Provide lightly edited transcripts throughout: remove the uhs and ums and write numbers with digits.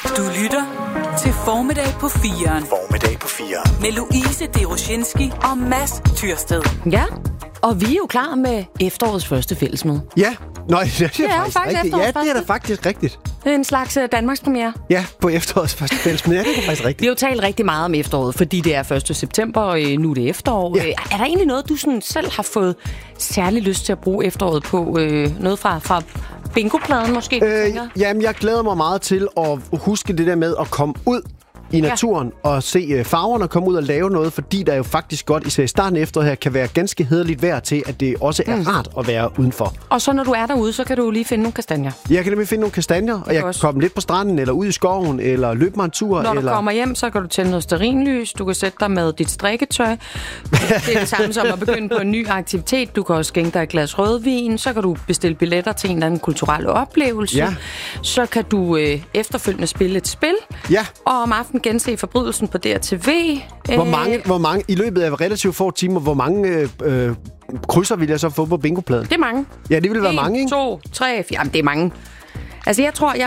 Du lytter til Formiddag på 4'eren. Formiddag på 4'eren. Med Louise Deroshinski og Mads Tyrsted. Ja, og vi er jo klar med efterårets første fællesmøde. Ja, det er faktisk rigtigt. Ja, det er da faktisk rigtigt. Det er en slags Danmarks premiere. Ja, på efterårets første fællesmøde. Ja, det er faktisk rigtigt. Vi har jo talt rigtig meget om efteråret, fordi det er 1. september, og nu er det efterår. Ja. Er der egentlig noget, du sådan selv har fået særlig lyst til at bruge efteråret på? Noget fra bingopladen måske? Jamen, jeg glæder mig meget til at huske det der med at komme ud i naturen og se farverne og komme ud og lave noget, fordi der jo faktisk godt, især i starten af efteråret her, kan være ganske hæderligt vejr til, at det også er rart at være udenfor. Og så når du er derude, så kan du lige finde nogle kastanjer. Jeg kan nemlig finde nogle kastanjer, og jeg kan komme lidt på stranden, eller ud i skoven, eller løbe mig en tur. Når du kommer hjem, så kan du tænde noget stearinlys, du kan sætte dig med dit strikketøj. Det er det samme som at begynde på en ny aktivitet. Du kan også skænke dig et glas rødvin, så kan du bestille billetter til en eller anden kulturel oplevelse. Ja. Så kan du efterfølgende spille et spil, og om aftenen gense Forbrydelsen på DRTV. Hvor mange i løbet af relativt få timer, hvor mange krydser vil jeg så få på bingopladen? Det er mange. Ja, det vil være mange, ikke? 2, 3, 4. Jamen, det er mange. Altså, jeg tror,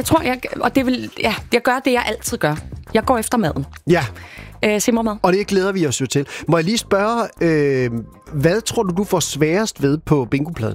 og det vil, jeg gør det, jeg altid gør. Jeg går efter maden. Ja. Simmermad. Og det glæder vi os jo til. Må jeg lige spørge, hvad tror du får sværest ved på bingopladen?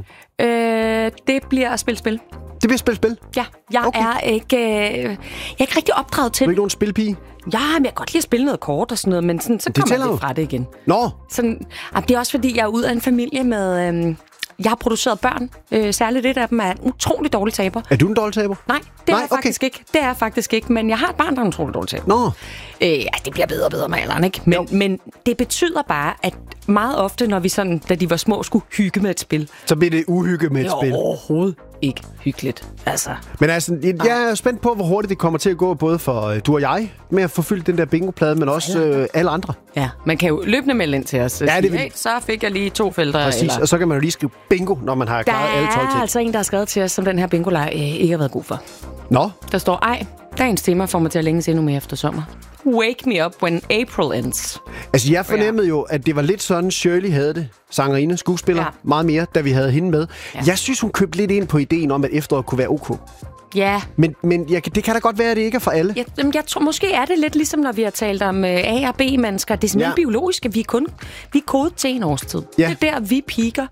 Det bliver at spille spil. Det bliver spil? Ja, jeg er ikke rigtig opdraget til. Du er ikke nogen spilpige? Ja, men jeg kan godt lide at spille noget kort og sådan noget, men sådan, så kommer jeg lidt fra det igen. Nå! Sådan, det er også fordi, jeg er ud af en familie med... jeg har produceret børn. Særligt et af dem er en utrolig dårlig taber. Er du en dårlig taber? Nej, det er jeg faktisk ikke. Det er jeg faktisk ikke, men jeg har et barn, der er en utrolig dårlig taber. Nå! Det bliver bedre og bedre med alderen, ikke? Men det betyder bare, at meget ofte, når vi sådan, da de var små, skulle hygge med et spil. Så bliver det uhygge med et spil. Overhovedet ikke hyggeligt. Altså. Men altså, jeg er spændt på, hvor hurtigt det kommer til at gå, både for du og jeg, med at få fyldt den der bingoplade, men også alle andre. Ja, man kan jo løbende melde ind til os. Ja, det vil... hey, så fik jeg lige 2 felter. Præcis, eller... og så kan man jo lige skrive bingo, når man har klaret alle 12 ting. Der er altså en, der har skrevet til os, som den her bingo-leg ikke har været god for. Nå? Der står, dagens tema får mig til at længes endnu mere efter sommer. Wake me up when April ends. Altså, jeg fornemmede jo, at det var lidt sådan, Shirley havde det. Sangerinde, skuespiller, meget mere, da vi havde hende med. Ja. Jeg synes, hun købte lidt ind på ideen om, at efteråret kunne være ok. Ja. Men det kan da godt være, at det ikke er for alle. Jeg tror, måske er det lidt ligesom, når vi har talt om A- og B-mennesker. Det er simpelthen biologisk, at vi er kodet til en årstid. Ja. Det er der, vi piker.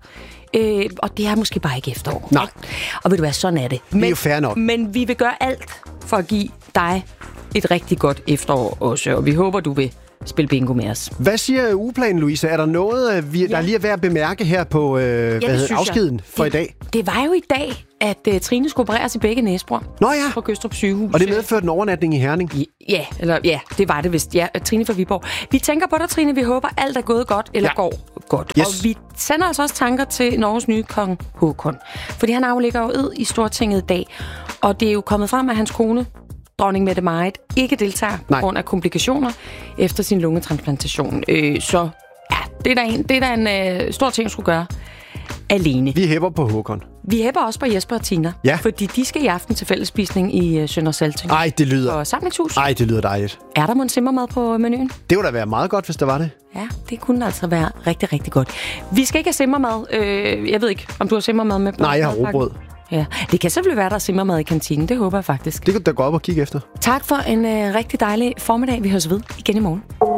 Og det er måske bare ikke efterår. Nej. Og ved du hvad, sådan er det. Det er jo fair nok. Men vi vil gøre alt for at give dig et rigtig godt efterår også. Og vi håber, du vil spille bingo med os. Hvad siger ugeplanen, Louise? Er der noget, der lige er værd at bemærke her på afskeden for i dag? Det var jo i dag, at Trine skulle opereres i begge næsebor. Nå ja. På Gødstrup sygehus. Og det medførte en overnatning i Herning? Ja, det var det vist. Ja, Trine fra Viborg. Vi tænker på dig, Trine. Vi håber, alt er gået godt, eller går godt. Yes. Og vi sender altså også tanker til Norges nye kong Håkon. Fordi han aflægger jo ed i Stortinget i dag. Og det er jo kommet frem, at hans kone, dronning Mette Marit, ikke deltager på grund af komplikationer efter sin lungetransplantation. Så ja, det er da en stor ting, at skulle gøre alene. Vi hæpper på Håkon. Vi hæpper også på Jesper og Tina. Ja. Fordi de skal i aften til fællesspisning i Sønder Salting. Ej, det lyder... Og samlingshus. Ej, det lyder dejligt. Er der mon simmermad på menuen? Det ville da være meget godt, hvis der var det. Ja, det kunne altså være rigtig, rigtig godt. Vi skal ikke have simmermad. Jeg ved ikke, om du har simmermad med på. Nej, jeg har rugbrød. Ja, det kan selvfølgelig være, der er simmermad i kantinen. Det håber jeg faktisk. Det kan du da gå op og kigge efter. Tak for en rigtig dejlig formiddag. Vi høres ved igen i morgen.